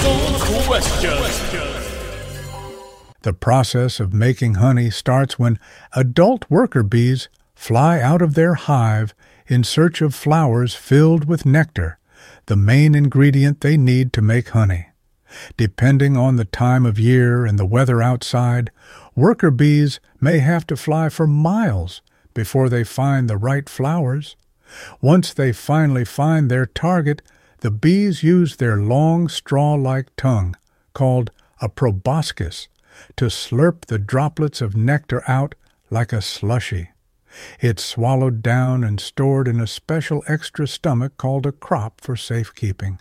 Colossal Question. The process of making honey starts when adult worker bees fly out of their hive in search of flowers filled with nectar, the main ingredient they need to make honey. Depending on the time of year and the weather outside, worker bees may have to fly for miles before they find the right flowers. Once they finally find their target, the bees use their long straw-like tongue, called a proboscis, to slurp the droplets of nectar out like a slushy. It's swallowed down and stored in a special extra stomach called a crop for safekeeping.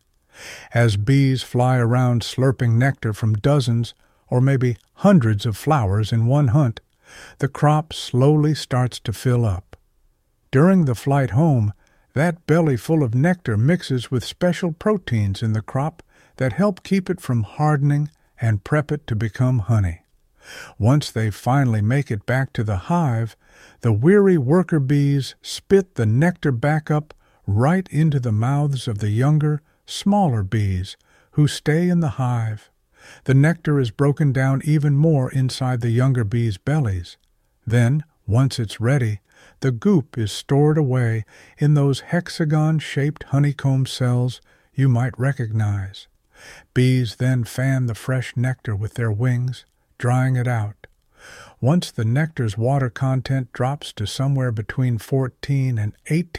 As bees fly around slurping nectar from dozens or maybe hundreds of flowers in one hunt, the crop slowly starts to fill up. During the flight home, that belly full of nectar mixes with special proteins in the crop that help keep it from hardening and prep it to become honey. Once they finally make it back to the hive, the weary worker bees spit the nectar back up right into the mouths of the younger, smaller bees who stay in the hive. The nectar is broken down even more inside the younger bees' bellies. Then, once it's ready, the goop is stored away in those hexagon-shaped honeycomb cells you might recognize. Bees then fan the fresh nectar with their wings, drying it out. Once the nectar's water content drops to somewhere between 14 and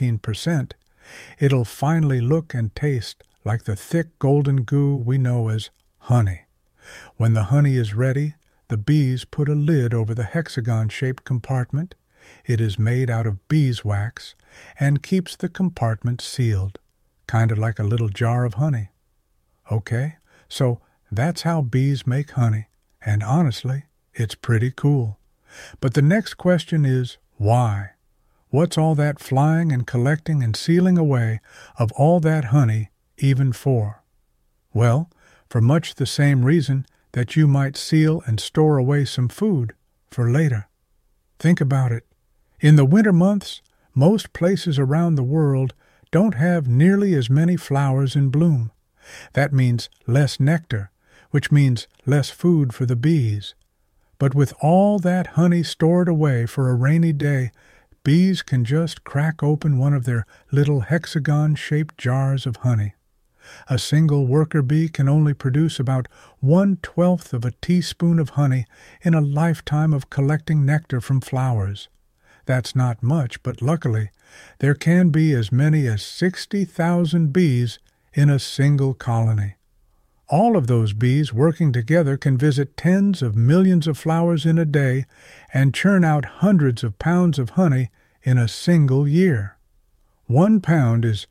18%, it'll finally look and taste like the thick golden goo we know as honey. When the honey is ready, the bees put a lid over the hexagon-shaped compartment. It is made out of beeswax and keeps the compartment sealed, kind of like a little jar of honey. Okay, so that's how bees make honey, and honestly, it's pretty cool. But the next question is, why? What's all that flying and collecting and sealing away of all that honey even for? Well, for much the same reason that you might seal and store away some food for later. Think about it. In the winter months, most places around the world don't have nearly as many flowers in bloom. That means less nectar, which means less food for the bees. But with all that honey stored away for a rainy day, bees can just crack open one of their little hexagon-shaped jars of honey. A single worker bee can only produce about 1/12 of a teaspoon of honey in a lifetime of collecting nectar from flowers. That's not much, but luckily, there can be as many as 60,000 bees in a single colony. All of those bees working together can visit tens of millions of flowers in a day and churn out hundreds of pounds of honey in a single year. 1 pound is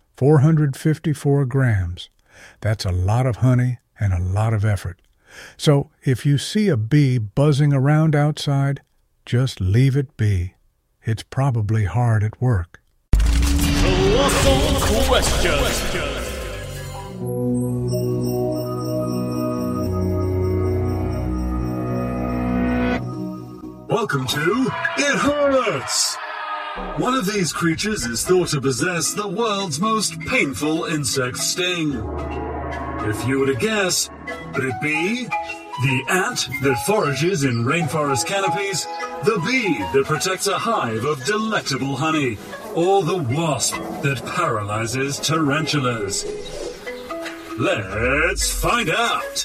454 grams. That's a lot of honey and a lot of effort. So if you see a bee buzzing around outside, just leave it be. It's probably hard at work. Colossal Question. Welcome to It Hurts! One of these creatures is thought to possess the world's most painful insect sting. If you were to guess, would it be the ant that forages in rainforest canopies, the bee that protects a hive of delectable honey, or the wasp that paralyzes tarantulas? Let's find out!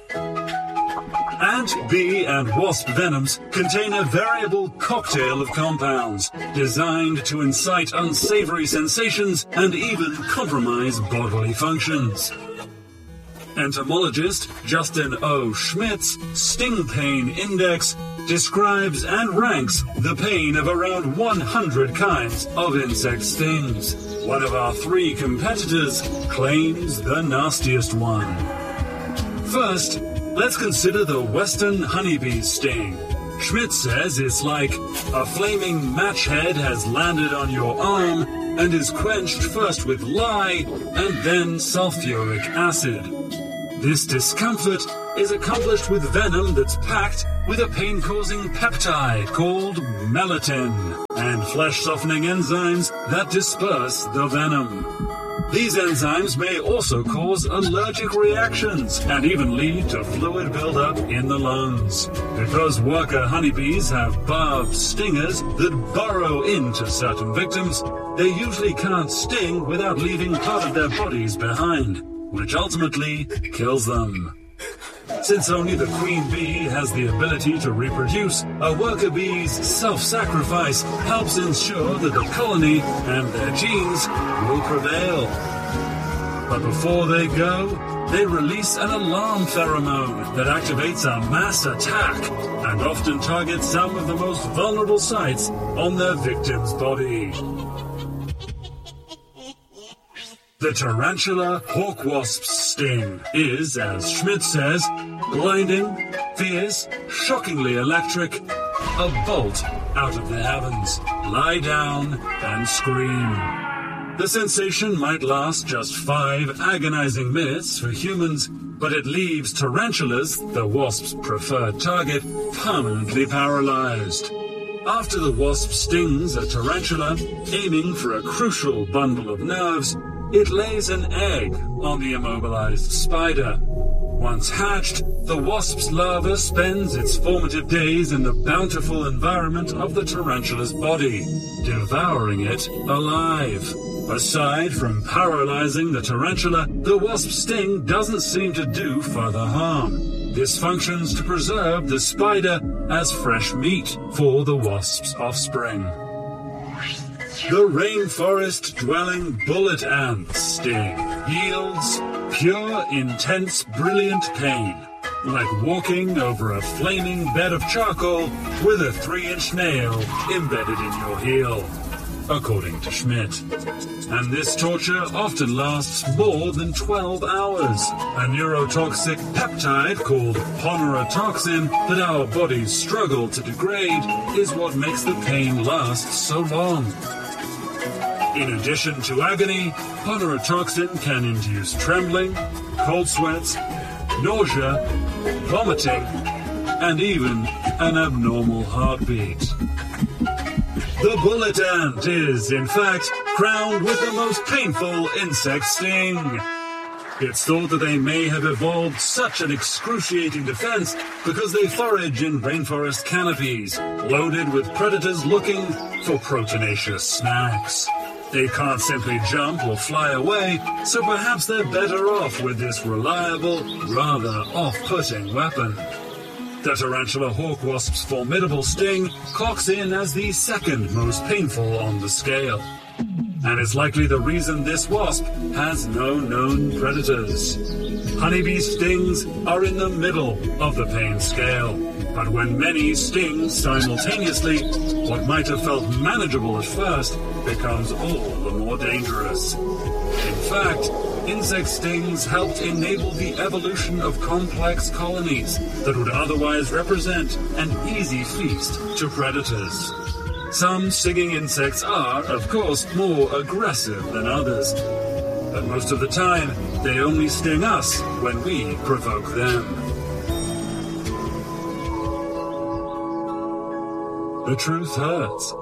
Ant, bee, and wasp venoms contain a variable cocktail of compounds designed to incite unsavory sensations and even compromise bodily functions. Entomologist Justin O. Schmidt's Sting Pain Index describes and ranks the pain of around 100 kinds of insect stings. One of our 3 competitors claims the nastiest one. First, let's consider the western honeybee's sting. Schmidt says it's like a flaming match head has landed on your arm and is quenched first with lye and then sulfuric acid. This discomfort is accomplished with venom that's packed with a pain-causing peptide called melittin and flesh-softening enzymes that disperse the venom. These enzymes may also cause allergic reactions and even lead to fluid buildup in the lungs. Because worker honeybees have barbed stingers that burrow into certain victims, they usually can't sting without leaving part of their bodies behind, which ultimately kills them. Since only the queen bee has the ability to reproduce, a worker bee's self-sacrifice helps ensure that the colony and their genes will prevail. But before they go, they release an alarm pheromone that activates a mass attack and often targets some of the most vulnerable sites on their victim's body. The tarantula hawk wasp's sting is, as Schmidt says, blinding, fierce, shockingly electric, a bolt out of the heavens. Lie down and scream. The sensation might last just 5 agonizing minutes for humans, but it leaves tarantulas, the wasp's preferred target, permanently paralyzed. After the wasp stings a tarantula, aiming for a crucial bundle of nerves, it lays an egg on the immobilized spider. Once hatched, the wasp's larva spends its formative days in the bountiful environment of the tarantula's body, devouring it alive. Aside from paralyzing the tarantula, the wasp's sting doesn't seem to do further harm. This functions to preserve the spider as fresh meat for the wasp's offspring. The rainforest-dwelling bullet ant's sting yields pure, intense, brilliant pain, like walking over a flaming bed of charcoal with a 3-inch nail embedded in your heel, according to Schmidt. And this torture often lasts more than 12 hours. A neurotoxic peptide called ponerotoxin that our bodies struggle to degrade is what makes the pain last so long. In addition to agony, ponerotoxin can induce trembling, cold sweats, nausea, vomiting, and even an abnormal heartbeat. The bullet ant is, in fact, crowned with the most painful insect sting. It's thought that they may have evolved such an excruciating defense because they forage in rainforest canopies, loaded with predators looking for proteinaceous snacks. They can't simply jump or fly away, so perhaps they're better off with this reliable, rather off-putting weapon. The tarantula hawk wasp's formidable sting clocks in as the second most painful on the scale. And it's likely the reason this wasp has no known predators. Honeybee stings are in the middle of the pain scale, but when many sting simultaneously, what might have felt manageable at first becomes all the more dangerous. In fact, insect stings helped enable the evolution of complex colonies that would otherwise represent an easy feast to predators. Some stinging insects are, of course, more aggressive than others, but most of the time, they only sting us when we provoke them. The truth hurts.